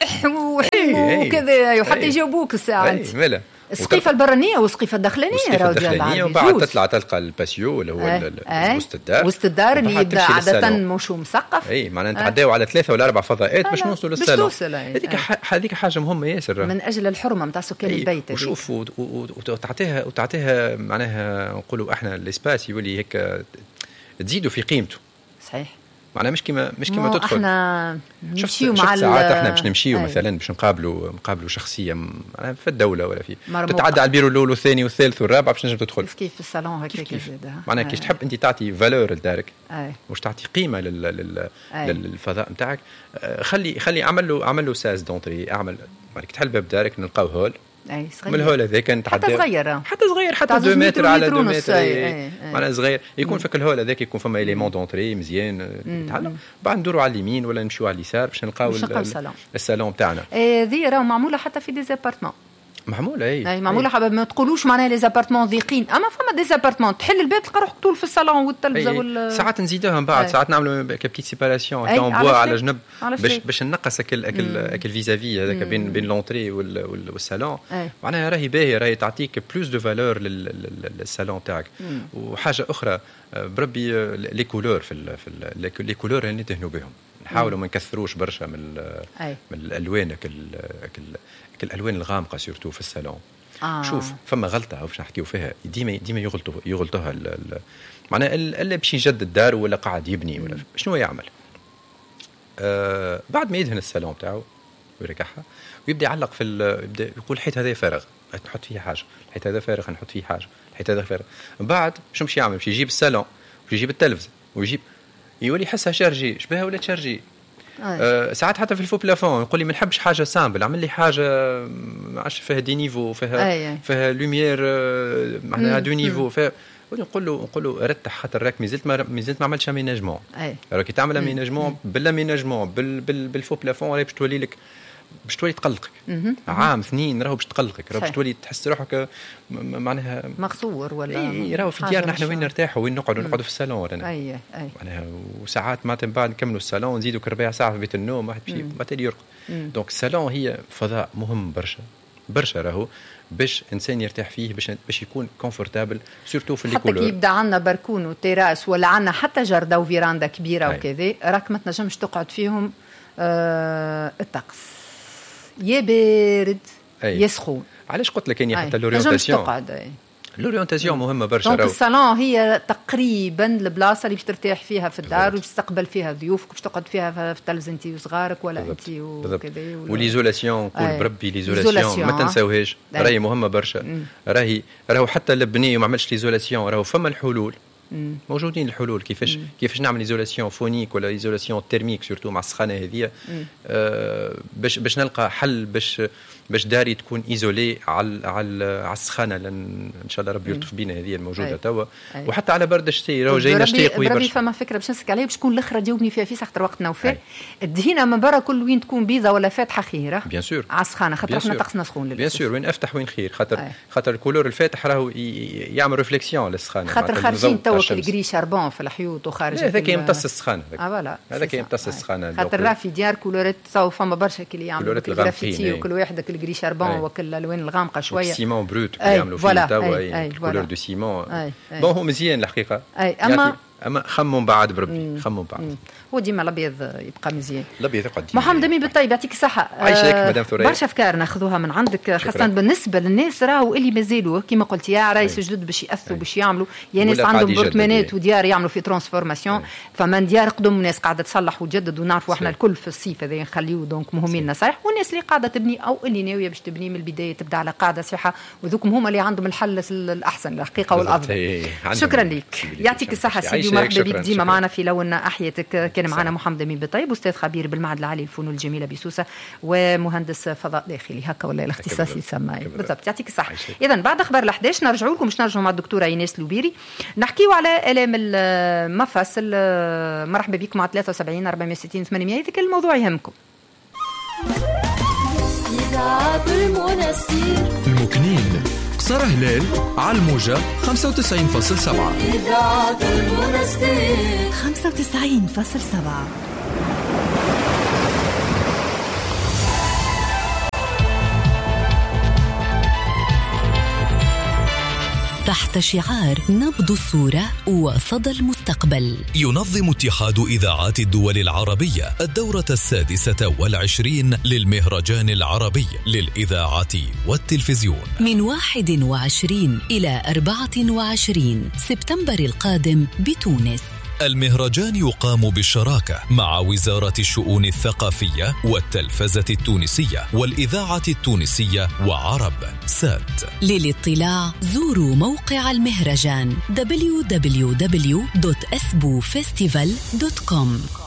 وكذا وحتى يجاوبوك الساعه انت مالا السقيفه البرانيه والسقيفه الداخليه راهو ديال وبعد تطلع تلقى الباسيو اللي هو وسط الدار وسط الدار اللي يبدا عاده مش مسقف اي معناها نتعداو على ثلاثه ولا اربع فضاءات باش نوصلوا للصالون. هذيك هذيك حاجه مهمه ياسر من اجل الحرمه نتاع سكان البيت. وشوف وتعطيها وتعطيها معناها نقولوا احنا الاسباس يولي هيك تزيدوا في قيمته. صحيح معناها مش كيما مش كيما تدخل احنا نمشيو مع ساعات احنا باش نمشيو أي. مثلا باش نقابلوا نقابلوا شخصيه معناها في الدوله ولا في تتعدى على البيرو الاول والثاني والثالث والرابع باش نجم تدخل كيف في الصالون هكاك زاد معناها كيش تحب انت تعطي فالور لدارك واش تعطي قيمه لل... لل... للفضاء نتاعك. خلي خلي اعمل له اعمل له ساز دونتري اعمل مالك تحل باب دارك نلقاو هول اي صغير من الهول هذاك نتعدى حتى صغير حتى صغير حتى اثنين متر على اثنين متر معناها صغير يكون فيك الهول هذاك يكون فما إليمون دونتري مزيان نتعلم بعد ندوروا على اليمين ولا نمشيو على اليسار باش نلقاو الصالون تاعنا. هذه راهو معموله حتى في ديزابارتمون معموله اي اي معموله حبا ما تقولوش معناها لي زابارتمون ضيقين اما فما دي زابارتمون تحل الباب تلقى روحك طول في الصالون والتلفزه وال ساعات نزيدوها من بعد ساعات نعملوا كبتيت سيباراسيون تاع بوا على جنب باش باش نقص اكل اكل اكل فيزافي هذاك بين بين لونطري والصالون معناها راهي باهيه راهي تعطيك بلوس دو فالور للصالون تاعك. وحاجه اخرى بربي لي كولور في في لي كولور اللي ندهنوا بهم نحاولوا ما نكثروش برشا من من الالوان اكل الالوان الغامقه سورتو في الصالون. آه. شوف فما غلطه باش نحكيو فيها ديما ديما يغلطوا يغلطوها معناها اللي باش يجدد الدار ولا قاعد يبني ولا شنو يعمل آه بعد ما يدهن الصالون تاعو ويركحها ويبدا يعلق في يبدا يقول الحيط هذا فارغ نحط فيه حاجه الحيط هذا فارغ نحط فيه حاجه الحيط هذا فارغ من بعد شنو باش يعمل باش يجيب الصالون باش يجيب التلفزه ويجيب يولي يحسها شارجي شبيها ولا تشارجي. آه ساعات حتى في الفو بلافون يقول لي ما نحبش حاجه سامبل اعمل لي حاجه ما عادش فيها دي نيفو فيها أي. فيها لوميير آه معناها دو نيفو فيها نقول له نقول له رتح خاطر راك مازلت ما مازلت ما عملتش اميناجمون راك تعمل اميناجمون بالاميناجمون بال بال بالفو بلافون راهي باش تولي لك باش تولي تقلقك عام اثنين راهو باش تقلقك راهو باش تولي تحس روحك معناها مغصور ولا اي راهو في ديارنا احنا وين نرتاحوا وين نقعدوا نقعدوا في الصالون رانا اي اي معناها وساعات ما بعد نكملوا الصالون نزيدوا ربع ساعه في بيت النوم واحد باش بعد يرقد. دونك الصالون هي فضاء مهم برشا برشا راهو باش انسان يرتاح فيه باش باش يكون كومفورتابل سورتو في الكولور. حتى كي يبدا عندنا بركون وتيراس ولا عندنا حتى جرده وفيراندا كبيره وكذا راك ما تنجمش تقعد فيهم آه الطقس يا بارد يا سخون. علاش قلت لك اني حتى لورينتاسيون تقعد لورينتاسيون مهمه برشا. دونك الصالون هي تقريبا البلاصه اللي باش ترتاح فيها في الدار وباش تستقبل فيها ضيوفك باش تقعد فيها في التلفز انت وصغارك ولا انت وكذا. وليزولاسيون قول بربي ليزولاسيون ما تنساوهاش راهي مهمه برشا. راهي راهو حتى اللي وما عملش ليزولاسيون راهو فما الحلول مم. موجودين الحلول كيفاش مم. كيفاش نعمل ايزولاسيون فونيك ولا ايزولاسيون تيرميك سورتو مع السخانه هذه آه باش باش نلقى حل باش باش داري تكون ايزولي على على على السخانه لان ان شاء الله ربي يلطف بينا هذه الموجوده توا وحتى على برد الشتاء راهو جاينا شتاء قوي برشا. فما فكره باش نسك عليها باش تكون الاخرى جاوبني فيها في خاطر وقتنا وفات الدهينه من برا كل وين تكون بيضه ولا فاتحه خيره بيان سور على السخانه خاطر احنا طقسنا سخون بيان سور وين افتح وين خير خاطر أي. خاطر الكولور الفاتح راهو يعمل ريفليكسيون للسخانه خاطر خارجين توا الشمس الجري شاربون في الحيوط وخارج هذاك يمتص السخانه اه فوالا هذاك يمتص السخانه خاطر راه في ديار كولورات تصاو فما برشا كلي يعملوا الجرافيتي وكل واحد الجري شاربون وكل الالوان الغامقه شويه سيمون بروت يعملوا فيه توا كولور دو سيمون بون هو مزيان الحقيقه اما اما خموا بعد بربي خموا بعد هو ديما الابيض يبقى مزيان الابيض يقعد محمد أمين بالطيب يعطيك الصحه عايشك مدام ثريا برشا افكار ناخذوها من عندك خاصه بالنسبه للناس راهو اللي مازالوا كما قلت يا رايس جدد باش ياثروا باش يعملوا يا ناس عندهم برطمانات وديار يعملوا في ترانسفورماسيون فما ديار قدم ناس قاعده تصلح وتجدد ونعرفوا احنا الكل في الصيف هذا نخليو دونك مهمين نصايح والناس اللي قاعده تبني او اللي ناويه باش تبني من البدايه تبدا على قاعده صحه وذوكم هما اللي عندهم الحل الاحسن الحقيقه والافضل. شكرا لك يعطيك الصحه سيدي ومرحبا بك ديما معنا في لون احياتك. كان معنا محمد أمين بالطيب استاذ خبير بالمعهد العالي للفنون الجميله بسوسه ومهندس فضاء داخلي هكا ولا الاختصاص يسمى بالضبط. يعطيك الصحه. اذا بعد اخبار الحداش نرجعوا لكم باش نرجعوا مع الدكتوره ايناس لوبيري نحكيوا على الام المفاصل. مرحبا بكم مع ثلاثة وسبعين أربعمائة وستين ثمانمائة اذا كان الموضوع يهمكم. المكنين قصر هلال على الموجة خمسة وتسعين فاصلة سبعة خمسة وتسعين فاصلة سبعة. تحت شعار نبض الصورة وصدى المستقبل ينظم اتحاد إذاعات الدول العربية الدورة السادسة والعشرين للمهرجان العربي للإذاعة والتلفزيون من واحد وعشرين إلى أربعة وعشرين سبتمبر القادم بتونس. المهرجان يقام بالشراكة مع وزارة الشؤون الثقافية والتلفزة التونسية والإذاعة التونسية وعرب سات. للاطلاع زوروا موقع المهرجان دبليو دبليو دبليو دوت اسبو فيستيفال دوت كوم.